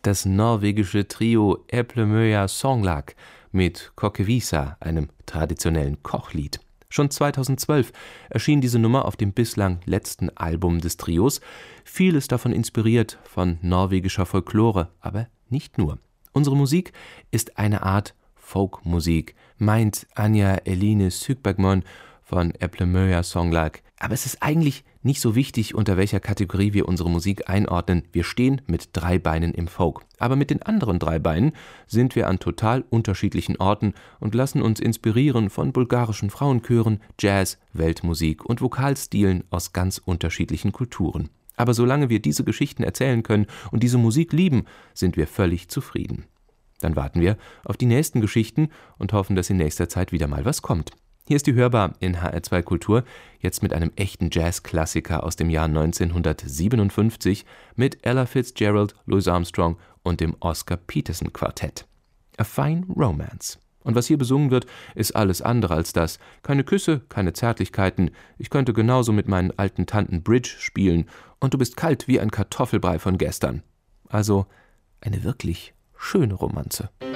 Das norwegische Trio Eplemøya Songlag mit Kokkevisa, einem traditionellen Kochlied. Schon 2012 erschien diese Nummer auf dem bislang letzten Album des Trios, vieles davon inspiriert von norwegischer Folklore, aber nicht nur. Unsere Musik ist eine Art Folkmusik, meint Anja Eline Sygbergmoen von Eplemøya Songlag. Aber es ist eigentlich nicht so wichtig, unter welcher Kategorie wir unsere Musik einordnen. Wir stehen mit 3 Beinen im Folk. Aber mit den anderen 3 Beinen sind wir an total unterschiedlichen Orten und lassen uns inspirieren von bulgarischen Frauenchören, Jazz, Weltmusik und Vokalstilen aus ganz unterschiedlichen Kulturen. Aber solange wir diese Geschichten erzählen können und diese Musik lieben, sind wir völlig zufrieden. Dann warten wir auf die nächsten Geschichten und hoffen, dass in nächster Zeit wieder mal was kommt. Hier ist die Hörbar in HR2 Kultur, jetzt mit einem echten Jazz-Klassiker aus dem Jahr 1957 mit Ella Fitzgerald, Louis Armstrong und dem Oscar Peterson Quartett. A Fine Romance. Und was hier besungen wird, ist alles andere als das. Keine Küsse, keine Zärtlichkeiten. Ich könnte genauso mit meinen alten Tanten Bridge spielen und du bist kalt wie ein Kartoffelbrei von gestern. Also eine wirklich schöne Romanze.